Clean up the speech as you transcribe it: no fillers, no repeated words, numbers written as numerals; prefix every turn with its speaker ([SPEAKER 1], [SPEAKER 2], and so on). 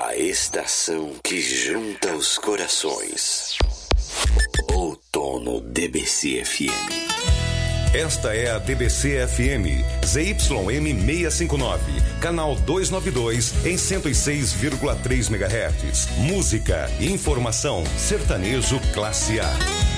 [SPEAKER 1] A estação que junta os corações. Outono DBC FM.
[SPEAKER 2] Esta é a DBC FM, ZYM 659, canal 292 em 106,3 MHz. Música e informação, sertanejo classe A.